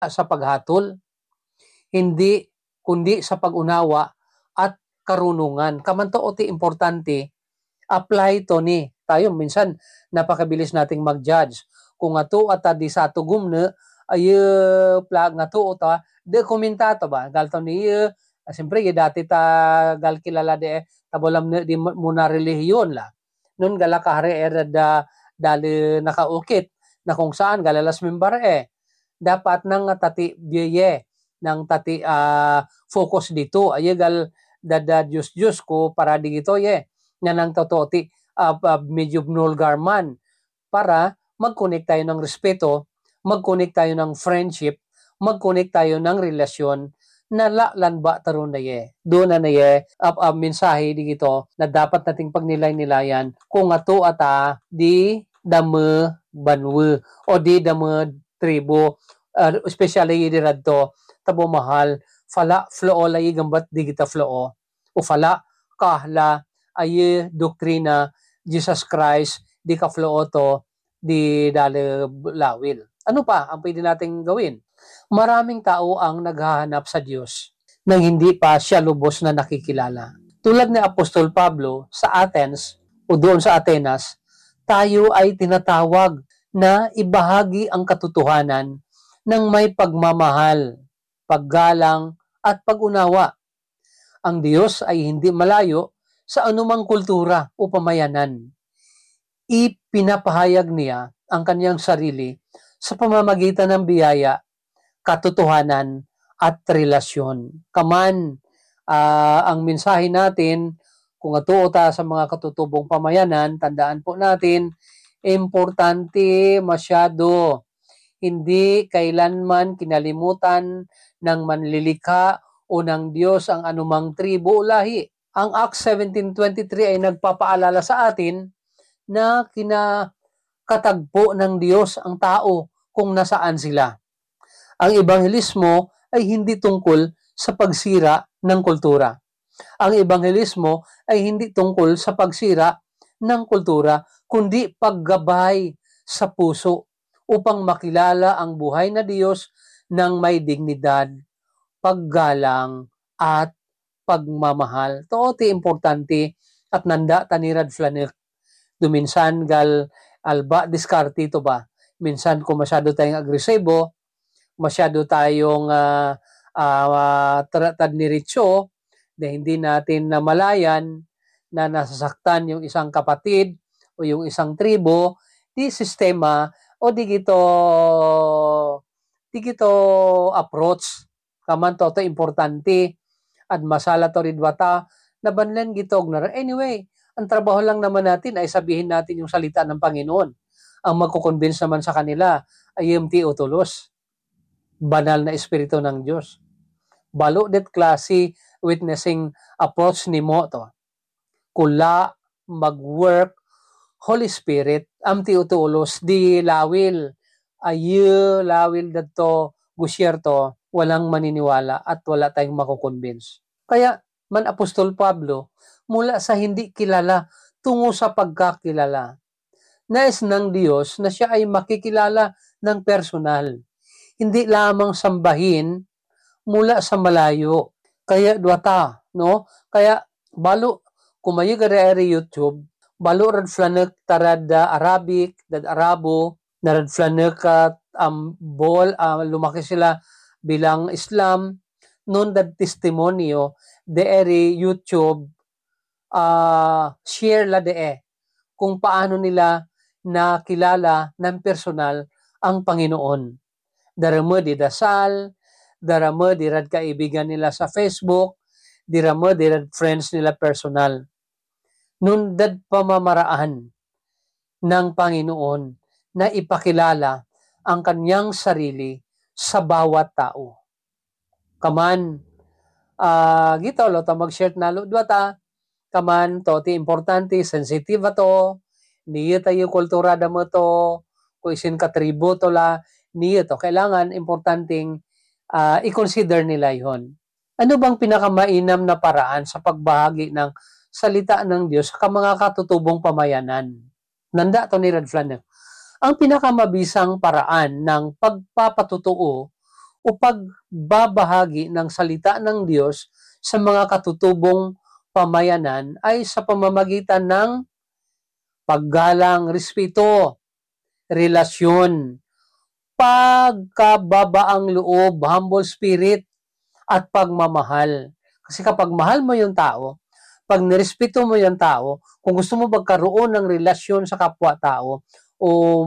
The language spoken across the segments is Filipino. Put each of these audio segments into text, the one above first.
sa paghatol, hindi kundi sa pag-unawa at karunungan. Kamanto ti importante, apply to ni. Tayo minsan napakabilis nating mag-judge. Kung ato at di sa tugum na ay plag nga to ta de komentato ba galto ni siyempre dati ta gal kilala de tabolam na di muna relihiyon la nun gala kahare era da dali nakaukit na kung saan galalas member dapat nang tati biye nang tati focus dito ay gal dada Diyos ko para dito nga nang totoo medyo nulgarman para mag-connect tayo ng respeto, mag-connect tayo ng friendship, mag-connect tayo ng relasyon na lanba taron na doon na mensahe dito na dapat nating pagnilay-nilayan kung ato ata di dame banwe o di dame tribo especially di radto tabo mahal fala floo lay gambat di kita floo o fala kahla ay doktrina Jesus Christ di ka floo to di dali lawil. Ano pa ang pwede nating gawin? Maraming tao ang naghahanap sa Diyos nang hindi pa siya lubos na nakikilala. Tulad ni Apostol Pablo sa Athens o doon sa Atenas, tayo ay tinatawag na ibahagi ang katotohanan ng may pagmamahal, paggalang at pag-unawa. Ang Diyos ay hindi malayo sa anumang kultura o pamayanan. Ipinapahayag niya ang kanyang sarili sa pamamagitan ng biyaya, katotohanan, at relasyon. Kaman, ang mensahe natin, kung atuo ta sa mga katutubong pamayanan, tandaan po natin, importante masyado. Hindi kailanman kinalimutan ng manlilikha o ng Diyos ang anumang tribo o lahi. Ang Acts 17:23 ay nagpapaalala sa atin na kinakatagpo ng Diyos ang tao kung nasaan sila. Ang ebanghelismo ay hindi tungkol sa pagsira ng kultura. Ang ebanghelismo ay hindi tungkol sa pagsira ng kultura, kundi paggabay sa puso upang makilala ang buhay na Diyos ng may dignidad, paggalang, at pagmamahal. Ito ti importante at nanda tanirad flanek. Duminsan gal alba diskarte ito ba? Minsan kung masyado tayong agresibo, masyado tayong tadniritso, na hindi natin namalayan na nasasaktan yung isang kapatid o yung isang tribo, di sistema o di gito approach. Kaman to importante at masala to ridwata na banlen gitog na. Anyway, ang trabaho lang naman natin ay sabihin natin yung salita ng Panginoon. Ang magkukonvince naman sa kanila ay MT utulos. Banal na espiritu ng Diyos. Balo det klase witnessing approach ni mo to. Kula mag-work Holy Spirit amti utulos di lawil lawil dadto gusyerto walang maniniwala at wala tayong makukonvince. Kaya man Apostol Pablo mula sa hindi kilala tungo sa pagkakilala. Nais ng Diyos na siya ay makikilala ng personal. Hindi lamang sambahin mula sa malayo. Kaya duwata, no? Kaya balo kumayo gada YouTube, balo rad flanek tarad Arabic, dad Arabo, narad flanek lumaki sila bilang Islam, non dad testimonyo de YouTube share la kung paano nila nakilala ng personal ang Panginoon. Daramo di dasal, daramo di rad kaibigan nila sa Facebook, daramo di rad friends nila personal. Nun dad pamamaraan ng Panginoon na ipakilala ang kanyang sarili sa bawat tao. Kaman, gito lo ta mag-share na ludwata, kaman to ti importante, sensitive to, niya tayo kultura damo to, kung isin katribo to la, niya to. Kailangan importanteng i-consider nila yon. Ano bang pinakamainam na paraan sa pagbahagi ng salita ng Diyos sa mga katutubong pamayanan? Nanda to ni Red Flanek. Ang pinakamabisang paraan ng pagpapatutuo o pagbabahagi ng salita ng Diyos sa mga katutubong pamayanan ay sa pamamagitan ng paggalang, respeto, relasyon, pagkababaang loob, humble spirit, at pagmamahal. Kasi kapag mahal mo yung tao, pag nirespeto mo yung tao, kung gusto mo magkaroon ng relasyon sa kapwa-tao, o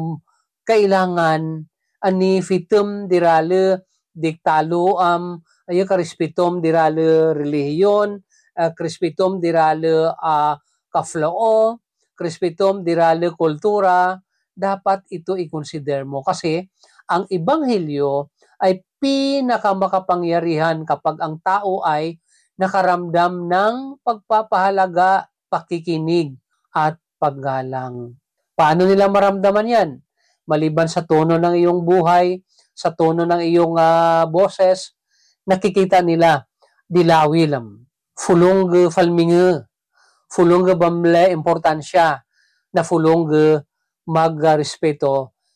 kailangan ani fitum dirale diktalo ayo karespetom dirale relihiyon, karespetom dirale kaflao, karespetom dirale kultura, dapat ito i-consider mo kasi ang ebanghelyo ay pinakamakapangyarihan kapag ang tao ay nakaramdam ng pagpapahalaga, pakikinig, at paggalang. Paano nila maramdaman yan? Maliban sa tono ng iyong buhay, sa tono ng iyong boses, nakikita nila, dilawilam, fulong falminge, fulong bamle importansya, na fulong magrespeto,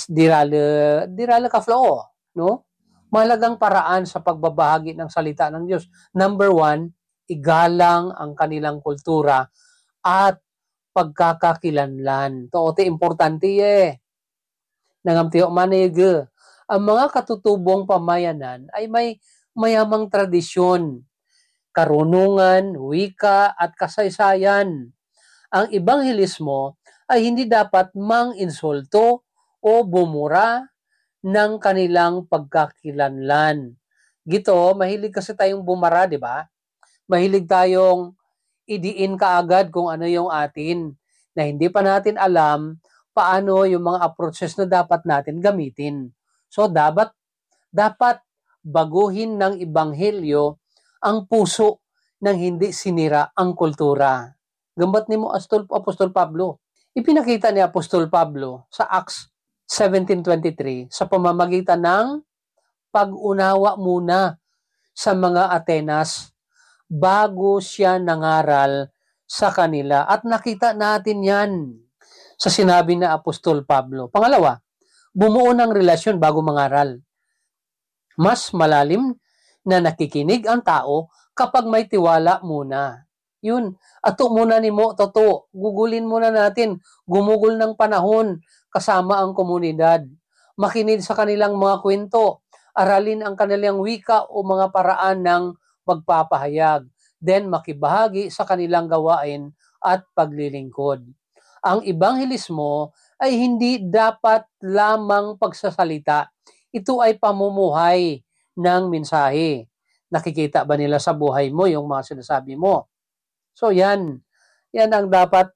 dirale kaflao, no? Mahalagang paraan sa pagbabahagi ng salita ng Diyos. Number 1, igalang ang kanilang kultura at pagkakakilanlan. To ti importante nangamtiyo manig. Ang mga katutubong pamayanan ay may mayamang tradisyon, karunungan, wika at kasaysayan. Ang ebanghelismo ay hindi dapat mang-insulto o bumura ng kanilang pagkakilanlan. Gito, mahilig kasi tayong bumara, di ba? Mahilig tayong idiin kaagad kung ano yung atin, na hindi pa natin alam paano yung mga approaches na dapat natin gamitin. So, dapat baguhin ng ebanghelyo ang puso nang hindi sinira ang kultura. Gambat ni mo Apostol Pablo. Ipinakita ni Apostol Pablo sa Acts 17:23 sa pamamagitan ng pag-unawa muna sa mga Atenas bago siya nangaral sa kanila. At nakita natin yan sa sinabi na Apostol Pablo. Pangalawa, bumuo ng relasyon bago mangaral. Mas malalim na nakikinig ang tao kapag may tiwala muna. Yun, ato muna ni mo, toto, gugulin muna natin, gumugol ng panahon kasama ang komunidad. Makinig sa kanilang mga kwento, aralin ang kanilang wika o mga paraan ng pagpapahayag. Then makibahagi sa kanilang gawain at paglilingkod. Ang ebanghelismo ay hindi dapat lamang pagsasalita. Ito ay pamumuhay ng mensahe. Nakikita ba nila sa buhay mo yung mga sinasabi mo? So yan ang dapat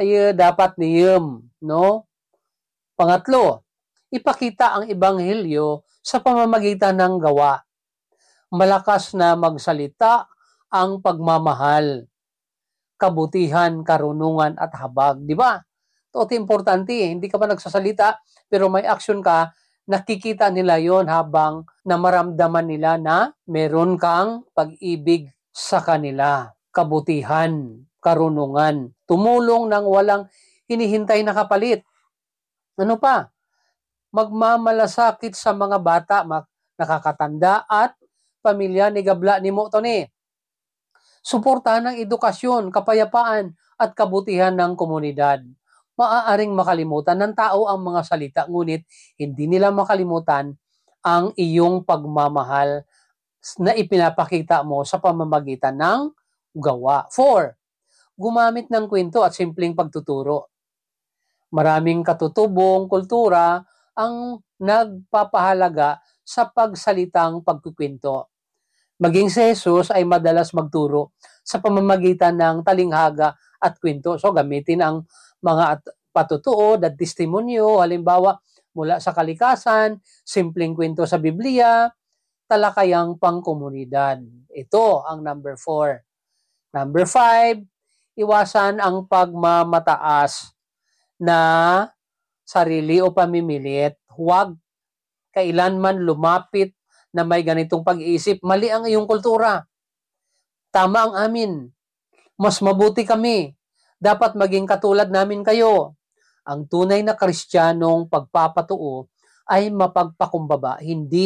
niyem, no? Pangatlo, ipakita ang ebanghelyo sa pamamagitan ng gawa. Malakas na magsalita ang pagmamahal, kabutihan, karunungan at habag, di ba? Ito importante, hindi ka pa nagsasalita pero may action ka, nakikita nila yon habang namaramdaman nila na meron kang pag-ibig sa kanila. Kabutihan, karunungan, tumulong ng walang hinihintay na kapalit. Ano pa? Magmamalasakit sa mga bata, nakakatanda at pamilya ni gabla ni mo to ni. Suportahan ng edukasyon, kapayapaan at kabutihan ng komunidad. Maaaring makalimutan ng tao ang mga salita, ngunit hindi nila makalimutan ang iyong pagmamahal na ipinapakita mo sa pamamagitan ng gawa. 4. Gumamit ng kwento at simpleng pagtuturo. Maraming katutubong kultura ang nagpapahalaga sa pagsalitang pagkukwento. Maging si Jesus ay madalas magturo sa pamamagitan ng talinghaga at kwento. So gamitin ang mga patutuo at testimonyo, halimbawa mula sa kalikasan, simpleng kwento sa Biblia, talakayang pangkomunidad. Ito ang number 4. Number 5, iwasan ang pagmamataas na sarili o pamimilit. Huwag kailanman lumapit na may ganitong pag-iisip. Mali ang iyong kultura. Tama ang amin. Mas mabuti kami. Dapat maging katulad namin kayo. Ang tunay na Kristiyanong pagpapatuo ay mapagpakumbaba, hindi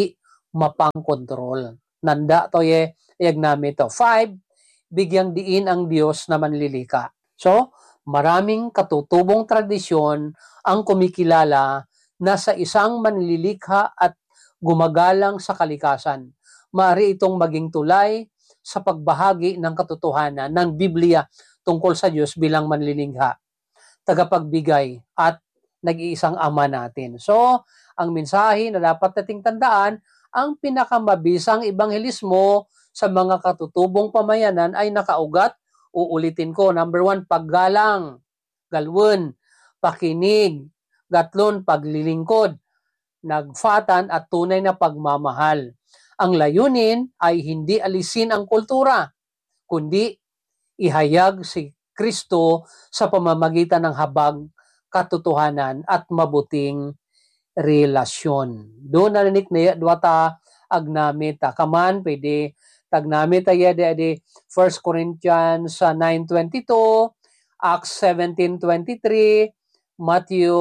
mapangkontrol. Nanda to iyag nami to. 5, bigyang diin ang Diyos na manlilika. So, maraming katutubong tradisyon ang kumikilala na sa isang manlilikha at gumagalang sa kalikasan. Maaari itong maging tulay sa pagbahagi ng katotohanan ng Biblia tungkol sa Diyos bilang manlilingha, tagapagbigay at nag-iisang ama natin. So, ang mensahe na dapat nating tandaan, ang pinakamabisang ebanghelismo sa mga katutubong pamayanan ay nakaugat. Uulitin ko, number 1, paggalang. Galwon, pakinig. Gatlon, paglilingkod. Nagfatan at tunay na pagmamahal. Ang layunin ay hindi alisin ang kultura, kundi ihayag si Kristo sa pamamagitan ng habag, katotohanan at mabuting relasyon. Doon narinig na duwata agnamita. Kaman, pwede tagnamita yade 1 Corinthians 9:22, Acts 17:23, Matthew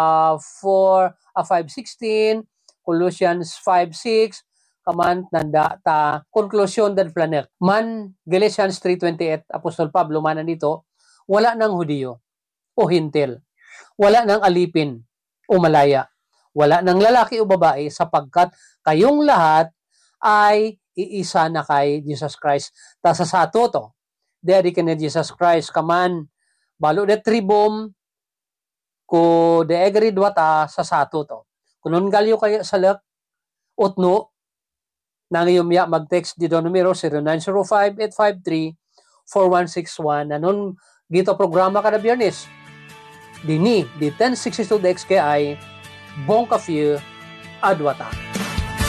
5:16, Colossians 5:6, kaman nanda ta konklusyon del planet. Man Galatians 3:28, Apostol Pablo man dito, wala nang Hudiyo o Hintil. Wala nang alipin o malaya. Wala nang lalaki o babae sapagkat kayong lahat ay iisa na kay Jesus Christ. Ta sa sato to. Deri ka na Jesus Christ kaman balo de tribom ko de egri dwata sa sato to. Kunon galyo kayo sa lak utno nang iyumya mag-text di do numero 0905-853-4161 nanon gito programa kada Biyernes. Dini di 1062 DXKI Bon Kafiu Adwata.